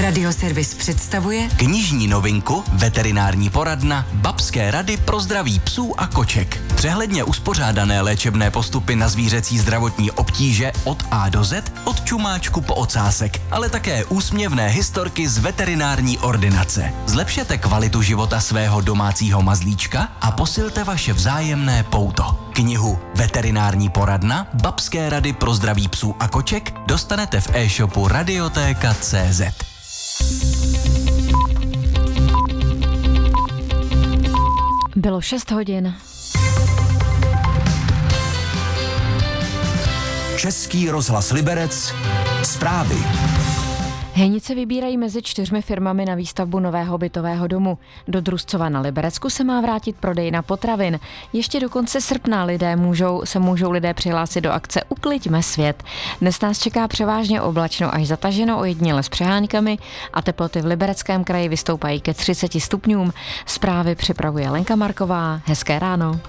Radioservis představuje knižní novinku Veterinární poradna Babské rady pro zdraví psů a koček. Přehledně uspořádané léčebné postupy na zvířecí zdravotní obtíže od A do Z, od čumáčku po ocásek, ale také úsměvné historky z veterinární ordinace. Zlepšete kvalitu života svého domácího mazlíčka a posilte vaše vzájemné pouto. Knihu Veterinární poradna Babské rady pro zdraví psů a koček dostanete v e-shopu Radiotéka.cz. Bylo 6 hodin. Český rozhlas Liberec. Zprávy. Hejnice vybírají mezi 4 firmami na výstavbu nového bytového domu. Do Druzcova na Liberecku se má vrátit prodejna potravin. Ještě do konce srpna se můžou lidé přihlásit do akce Ukliďme svět. Dnes nás čeká převážně oblačno až zataženo, ojediněle s přeháňkami a teploty v Libereckém kraji vystoupají ke 30 stupňům. Zprávy připravuje Lenka Marková. Hezké ráno.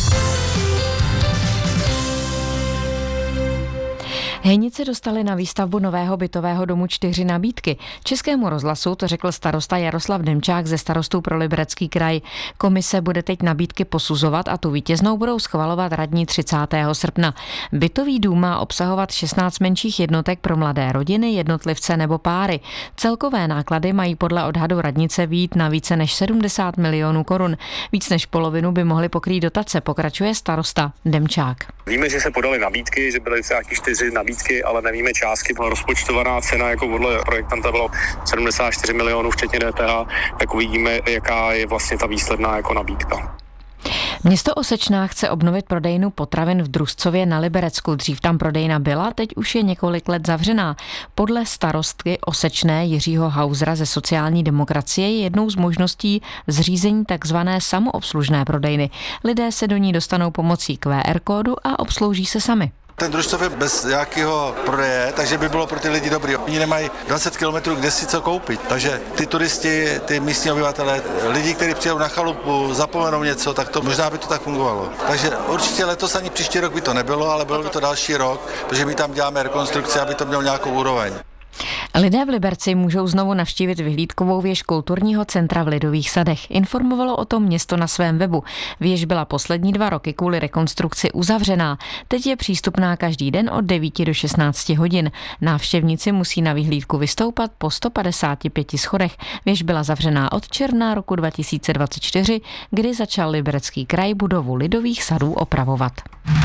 Hejnice dostali na výstavbu nového bytového domu 4 nabídky. Českému rozhlasu to řekl starosta Jaroslav Demčák ze Starostů pro Liberecký kraj. Komise bude teď nabídky posuzovat a tu vítěznou budou schvalovat radní 30. srpna. Bytový dům má obsahovat 16 menších jednotek pro mladé rodiny, jednotlivce nebo páry. Celkové náklady mají podle odhadu radnice vyjít na více než 70 milionů korun. Víc než polovinu by mohly pokrýt dotace, pokračuje starosta Demčák. Víme, že se podaly nabídky, že byly nějaký 4 nabídky, ale nevíme částky. Rozpočtovaná cena jako podle projektanta bylo 74 milionů včetně DPH, tak uvidíme, jaká je vlastně ta výsledná jako nabídka. Město Osečná chce obnovit prodejnu potravin v Druzcově na Liberecku. Dřív tam prodejna byla, teď už je několik let zavřená. Podle starostky Osečné Jiřího Hausera ze sociální demokracie je jednou z možností zřízení takzvané samoobslužné prodejny. Lidé se do ní dostanou pomocí QR kódu a obslouží se sami. Ten Družcov je bez nějakého prodeje, takže by bylo pro ty lidi dobrý. Oni nemají 20 kilometrů, kde si co koupit. Takže ty turisti, ty místní obyvatelé, lidi, kteří přijdou na chalupu, zapomenou něco, tak to možná by to tak fungovalo. Takže určitě letos ani příští rok by to nebylo, ale bylo by to další rok, protože my tam děláme rekonstrukci, aby to mělo nějakou úroveň. Lidé v Liberci můžou znovu navštívit vyhlídkovou věž kulturního centra v Lidových sadech. Informovalo o tom město na svém webu. Věž byla poslední 2 roky kvůli rekonstrukci uzavřená. Teď je přístupná každý den od 9 do 16 hodin. Návštěvníci musí na vyhlídku vystoupat po 155 schodech. Věž byla zavřená od června roku 2024, kdy začal Liberecký kraj budovu Lidových sadů opravovat.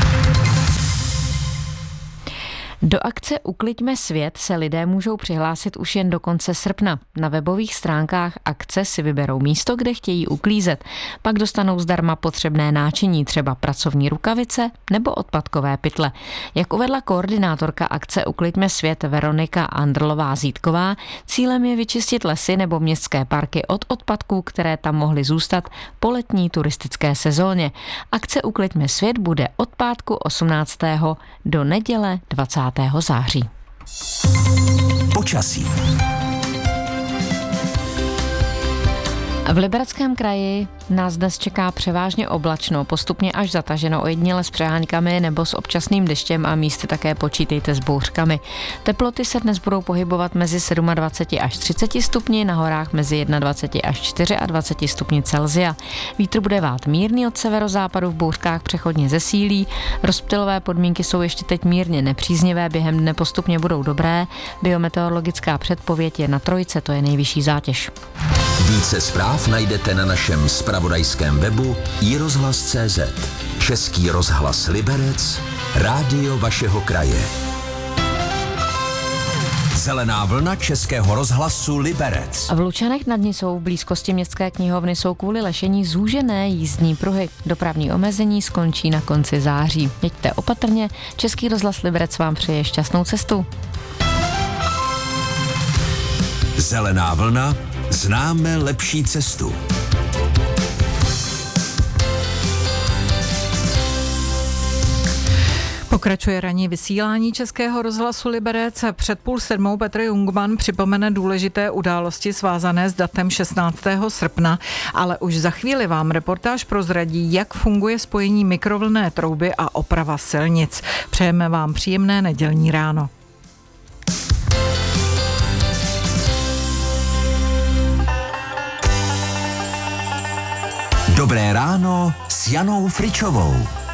Do akce Ukliďme svět se lidé můžou přihlásit už jen do konce srpna. Na webových stránkách akce si vyberou místo, kde chtějí uklízet. Pak dostanou zdarma potřebné náčiní, třeba pracovní rukavice nebo odpadkové pytle. Jak uvedla koordinátorka akce Ukliďme svět Veronika Andrlová-Zítková, cílem je vyčistit lesy nebo městské parky od odpadků, které tam mohly zůstat po letní turistické sezóně. Akce Ukliďme svět bude od pátku 18. do neděle 20. září. Počasí. V Libereckém kraji nás dnes čeká převážně oblačno, postupně až zataženo, ojediněle s přeháňkami nebo s občasným deštěm a místy také počítejte s bouřkami. Teploty se dnes budou pohybovat mezi 27 až 30 stupni, na horách mezi 21 až 24 stupni Celsia. Vítr bude vát mírný od severozápadu, v bouřkách přechodně zesílí. Rozptylové podmínky jsou ještě teď mírně nepříznivé, během dne postupně budou dobré. Biometeorologická předpověď je na 3, to je nejvyšší zátěž. Více zpráv najdete na našem zpravodajském webu iRozhlas.cz. Český rozhlas Liberec, rádio vašeho kraje. Zelená vlna Českého rozhlasu Liberec. V Lučanech nad Nisou v blízkosti městské knihovny jsou kvůli lešení zúžené jízdní pruhy. Dopravní omezení skončí na konci září. Jeďte opatrně, Český rozhlas Liberec vám přeje šťastnou cestu. Zelená vlna, známe lepší cestu. Pokračuje ranní vysílání Českého rozhlasu Liberec. Před 6:30 Petr Jungmann připomene důležité události svázané s datem 16. srpna, ale už za chvíli vám reportáž prozradí, jak funguje spojení mikrovlnné trouby a oprava silnic. Přejeme vám příjemné nedělní ráno. Dobré ráno s Janou Fričovou.